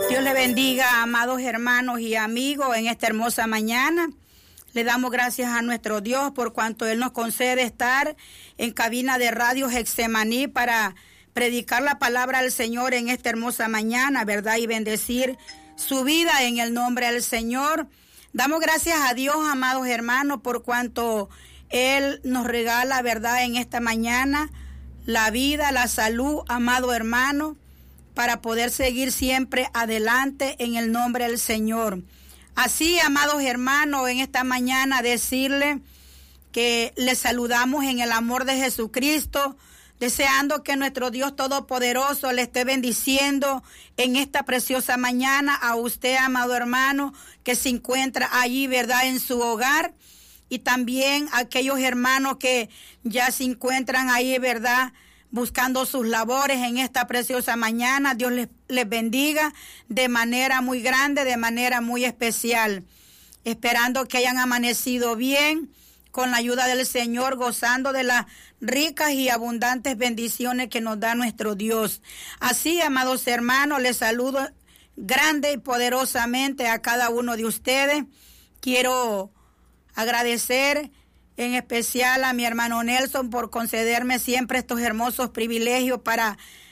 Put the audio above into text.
Dios le bendiga, amados hermanos y amigos, en esta hermosa mañana. Le damos gracias a nuestro Dios por cuanto Él nos concede estar en cabina de Radio Getsemaní para predicar la palabra del Señor en esta hermosa mañana, ¿verdad? Y bendecir su vida en el nombre del Señor. Damos gracias a Dios, amados hermanos, por cuanto Él nos regala, ¿verdad? En esta mañana la vida, la salud, amado hermano, para poder seguir siempre adelante en el nombre del Señor. Así, amados hermanos, en esta mañana decirle que les saludamos en el amor de Jesucristo, deseando que nuestro Dios Todopoderoso le esté bendiciendo en esta preciosa mañana a usted, amado hermano, que se encuentra allí, ¿verdad?, en su hogar, y también a aquellos hermanos que ya se encuentran ahí, ¿verdad?, buscando sus labores en esta preciosa mañana. Dios les bendiga de manera muy grande, de manera muy especial, esperando que hayan amanecido bien, con la ayuda del Señor, gozando de las ricas y abundantes bendiciones que nos da nuestro Dios. Así, amados hermanos, les saludo grande y poderosamente a cada uno de ustedes. Quiero agradecer en especial a mi hermano Nelson por concederme siempre estos hermosos privilegios para